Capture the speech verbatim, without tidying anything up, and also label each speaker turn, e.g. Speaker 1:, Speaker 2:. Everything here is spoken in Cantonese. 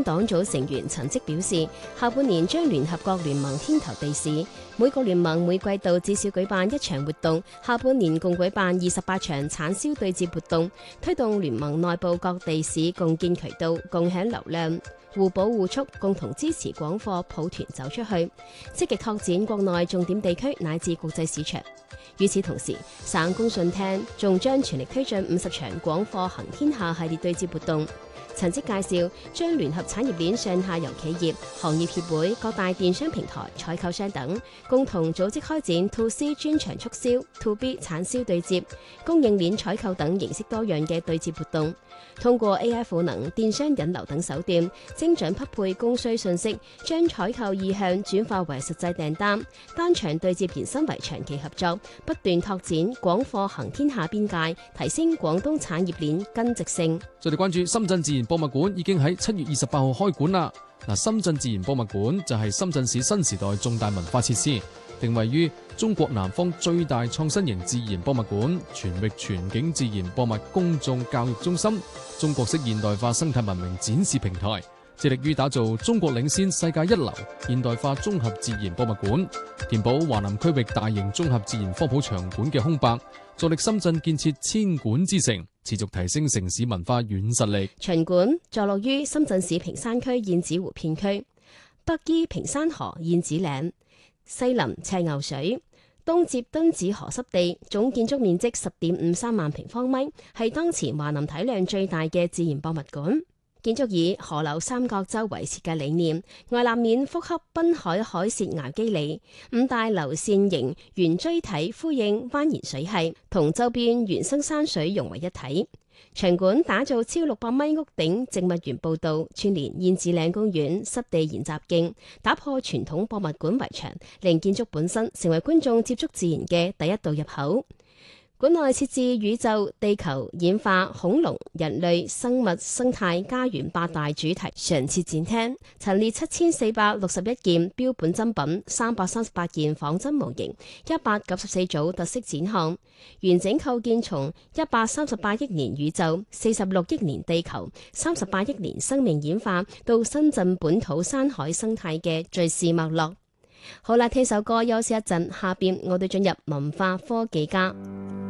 Speaker 1: 黨組成員陳積表示，下半年將聯合各聯盟牽頭地市，每個聯盟每季度至少舉辦一場活動，下半年共舉辦二十八場產銷對接活動，推動聯盟內部各地市共建渠道，共享流量，互補互促，共同支持廣貨抱團走出去，積極拓展國內重點地區乃至國際市場。與此同時，省工信廳仲將全力推進五十場廣貨行天下系列對接活動。陳積介紹，將聯合產業鏈上下游企業、行業協會、各大電商平台、採購商等，共同組織開展 To C 專場促銷、To B 產銷對接、供應鏈採購等形式多樣嘅對接活動，通過 A I 賦能、電商引流等手段，精準匹配供需信息，將採購意向轉化為實際訂單，單場對接延伸為長期合作，不斷拓展廣貨行天下邊界，提升廣東產業鏈根植性。
Speaker 2: 再嚟關注深圳自然博物館已經喺七月二十八號開館啦。嗱，深圳自然博物館就係深圳市新時代重大文化設施，定位於中國南方最大創新型自然博物館、全域全景自然博物公眾教育中心、中國式現代化生態文明展示平台，致力於打造中國領先世界一流現代化綜合自然博物館，填補華南區域大型綜合自然科普場館嘅空白，助力深圳建設千館之城，持續提升城市文化軟實力。
Speaker 1: 場館坐落於深圳市坪山區燕子湖片區，北依坪山河燕子嶺，西臨赤牛水，東接敦子河濕地，總建築面積十點五三萬平方米，係當前華南體量最大嘅自然博物館。建築以河流三角洲為設計理念，外立面複刻濱海海蝕崖肌理，五大流線型圓錐體呼應蜿蜒水系，同周邊原生山水融為一體。場館打造超六百米屋頂植物園步道，串連燕子嶺公園濕地研習徑，打破傳統博物館圍牆，令建築本身成為觀眾接觸自然嘅第一道入口。館內設置宇宙、地球、演化、恐龍、人類、生物、生態、家園八大主題常設展廳，陳列七千四百六十一件標本珍品、三百三十八件仿真模型、一百九十四組特色展項，完整構建從一百三十八億年宇宙、四十六億年地球、三十八億年生命演化到深圳本土山海生態嘅敘事脈絡。好啦，聽首歌休息一陣，下邊我哋進入文化科技家。